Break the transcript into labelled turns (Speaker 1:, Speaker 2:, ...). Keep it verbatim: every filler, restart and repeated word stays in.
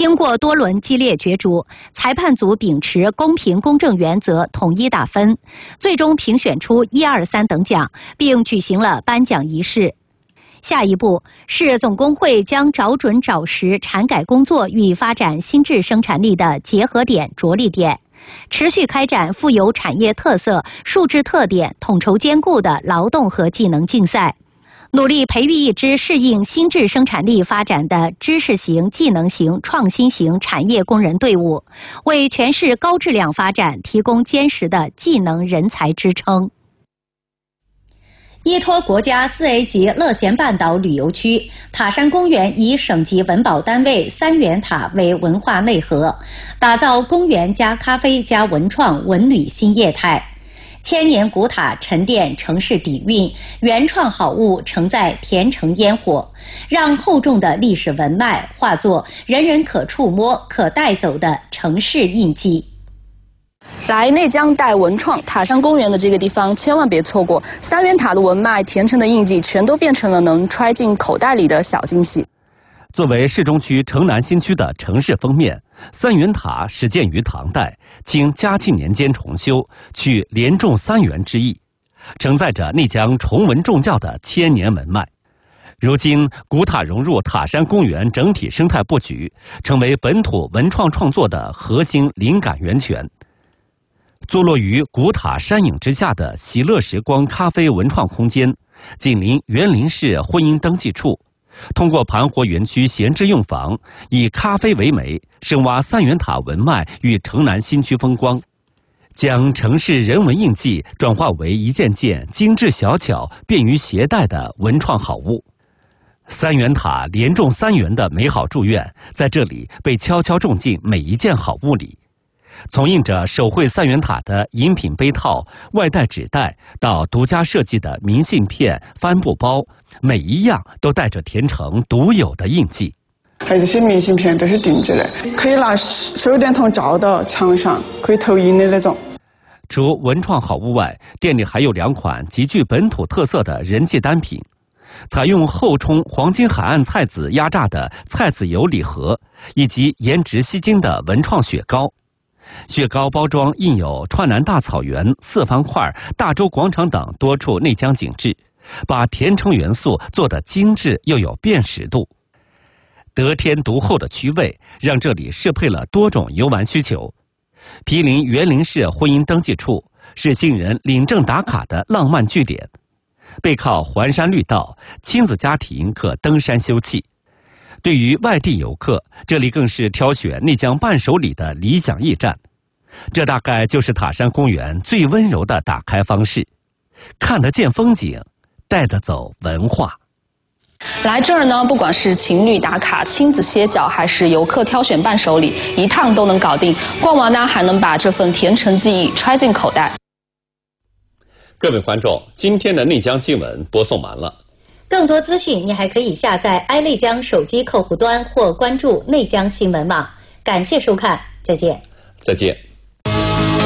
Speaker 1: 经过多轮激烈角逐，裁判组秉持公平公正原则统一打分，最终评选出一二三等奖，并举行了颁奖仪式。下一步是总工会将找准找实产改工作与发展新质生产力的结合点着力点，持续开展富有产业特色、数质特点、统筹兼顾的劳动和技能竞赛，努力培育一支适应新质生产力发展的知识型、技能型、创新型产业工人队伍，为全市高质量发展提供坚实的技能人才支撑。依托国家四 A 级乐贤半岛旅游区，塔山公园以省级文保单位三元塔为文化内核，打造公园加咖啡加文创文旅新业态。千年古塔沉淀城市底蕴，原创好物承载甜橙烟火，让厚重的历史文脉化作人人可触摸、可带走的城市印记。
Speaker 2: 来内江带文创塔山公园的这个地方，千万别错过三元塔的文脉、甜橙的印记，全都变成了能揣进口袋里的小惊喜。
Speaker 3: 作为市中区城南新区的城市封面，三元塔始建于唐代，经嘉庆年间重修，取连众三元之意，承载着内江崇文重教的千年文脉。如今，古塔融入塔山公园整体生态布局，成为本土文创创作的核心灵感源泉。坐落于古塔山影之下的喜乐时光咖啡文创空间，紧邻园林市婚姻登记处，通过盘活园区闲置用房，以咖啡为媒，深挖三元塔文脉与城南新区风光，将城市人文印记转化为一件件精致小巧、便于携带的文创好物。三元塔连中三元的美好祝愿，在这里被悄悄种进每一件好物里。从印着手绘三元塔的饮品杯套、外带纸袋，到独家设计的明信片、帆布包，每一样都带着甜橙独有的印记。
Speaker 4: 还有这些明信片都是定制的，可以拿手电筒照到墙上，可以投影的那种。
Speaker 3: 除文创好物外，店里还有两款极具本土特色的人气单品，采用后冲黄金海岸菜籽压榨的菜籽油礼盒，以及颜值吸睛的文创雪糕。雪糕包装印有川南大草原、四方块、大洲广场等多处内江景致，把甜橙元素做得精致又有辨识度。得天独厚的区位，让这里适配了多种游玩需求。毗邻园林市婚姻登记处，是新人领证打卡的浪漫据点。背靠环山绿道，亲子家庭可登山休憩。对于外地游客，这里更是挑选内江伴手礼的理想驿站。这大概就是塔山公园最温柔的打开方式，看得见风景，带得走文化。
Speaker 2: 来这儿呢，不管是情侣打卡、亲子歇脚，还是游客挑选伴手礼，一趟都能搞定。逛完呢，还能把这份甜橙记忆揣进口袋。
Speaker 3: 各位观众，今天的内江新闻播送完了。
Speaker 1: 更多资讯，你还可以下载 i 内江手机客户端或关注内江新闻网。感谢收看，再见。
Speaker 3: 再见。